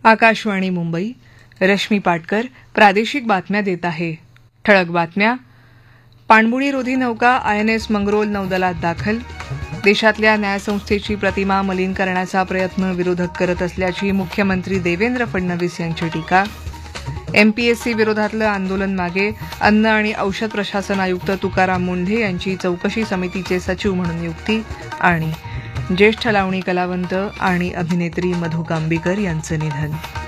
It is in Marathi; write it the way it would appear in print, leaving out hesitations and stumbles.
आकाशवाणी मुंबई. रश्मी पाटकर प्रादेशिक बातम्या देत आहे. ठळक बातम्या. पाणबुडीरोधी नौका आयएनएस मंगरोल नौदलात दाखल. देशातल्या न्यायसंस्थेची प्रतिमा मलिन करण्याचा प्रयत्न विरोधक करत असल्याची मुख्यमंत्री देवेंद्र फडणवीस यांची टीका. एमपीएससी विरोधातलं आंदोलन मागे. अन्न आणि औषध प्रशासन आयुक्त तुकाराम मुंढे यांची चौकशी समितीचे सचिव म्हणून नियुक्ती. आणि ज्येष्ठ लावणी कलावंत आणि अभिनेत्री मधु कांबीकर यांचं निधन.